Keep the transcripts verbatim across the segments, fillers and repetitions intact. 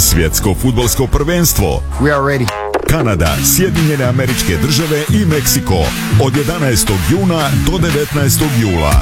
Svjetsko fudbalsko prvenstvo. We are ready. Kanada, Sjedinjene Američke Države i Meksiko od jedanaestog juna do devetnaestog jula.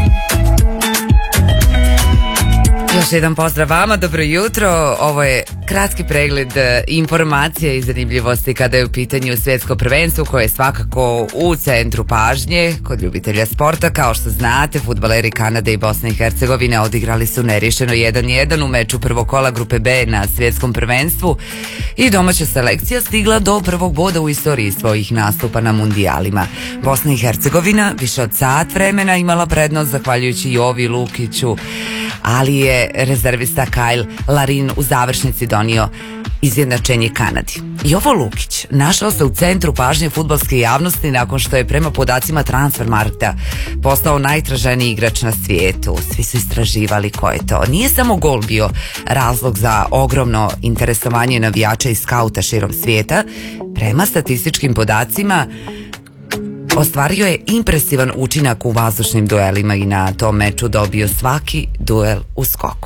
Još jedan pozdrav vama, dobro jutro. Ovo je kratki pregled informacija i zanimljivosti kada je u pitanju svjetsko prvenstvo koje je svakako u centru pažnje kod ljubitelja sporta. Kao što znate, fudbaleri Kanade i Bosne i Hercegovine odigrali su nerješeno jedan jedan u meču prvog kola grupe B na svjetskom prvenstvu i domaća selekcija stigla do prvog boda u istoriji svojih nastupa na mundijalima. Bosna i Hercegovina više od sat vremena imala prednost zahvaljujući Jovi Lukiću, ali je rezervista Kyle Larin u završnici donio izjednačenje Kanadi. Jovo Lukić našao se u centru pažnje fudbalske javnosti nakon što je prema podacima Transfermarkta postao najtraženiji igrač na svijetu. Svi su istraživali ko je to. Nije samo gol bio razlog za ogromno interesovanje navijača i skauta širom svijeta. Prema statističkim podacima ostvario je impresivan učinak u vazdušnim duelima i na tom meču dobio svaki duel u skoku.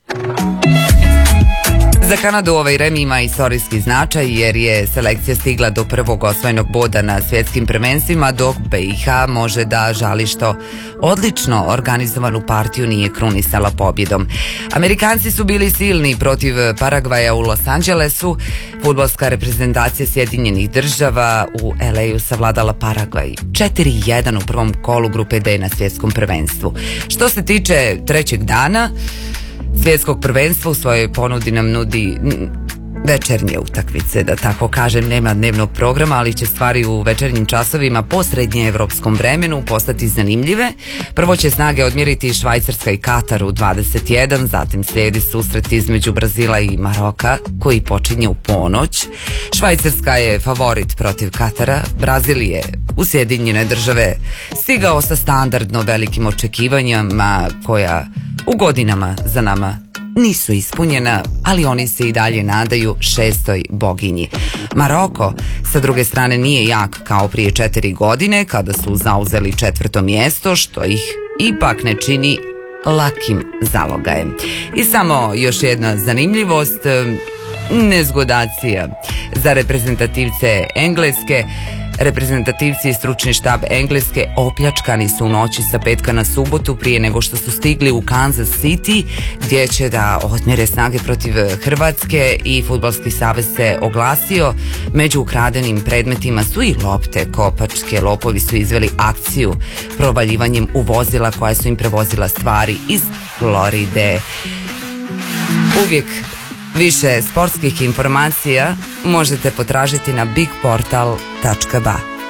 Za Kanadu ovaj remi ima istorijski značaj jer je selekcija stigla do prvog osvojenog boda na svjetskim prvenstvima, dok B i H može da žali što odlično organizovanu partiju nije krunisala pobjedom. Amerikanci su bili silni protiv Paragvaja u Los Angelesu. Fudbalska reprezentacija Sjedinjenih Država u L A-u savladala Paragvaj četiri jedan u prvom kolu grupe D na svjetskom prvenstvu. Što se tiče trećeg dana svjetskog prvenstva, u svojoj ponudi nam nudi večernje utakmice, da tako kažem. Nema dnevnog programa, ali će stvari u večernjim časovima po srednjeevropskom vremenu postati zanimljive. Prvo će snage odmjeriti Švajcarska i Katar u dvadeset jedan, zatim slijedi susret između Brazila i Maroka koji počinje u ponoć. Švajcarska je favorit protiv Katara, Brazil je u Sjedinjene Države stigao sa standardno velikim očekivanjima koja u godinama za nama nisu ispunjena, ali oni se i dalje nadaju šestoj boginji. Maroko, sa druge strane, nije jak kao prije četiri godine kada su zauzeli četvrto mjesto, što ih ipak ne čini lakim zalogajem. I samo još jedna zanimljivost, nezgodacija za reprezentativce Engleske. Reprezentativci i stručni štab Engleske opljačkani su u noći sa petka na subotu prije nego što su stigli u Kansas City, gdje će da odmjere snage protiv Hrvatske, i Fudbalski savez se oglasio. Među ukradenim predmetima su i lopte, kopačke. Lopovi su izveli akciju provaljivanjem u vozila koja su im prevozila stvari iz Floride. Uvijek više sportskih informacija možete potražiti na big portal tačka ba.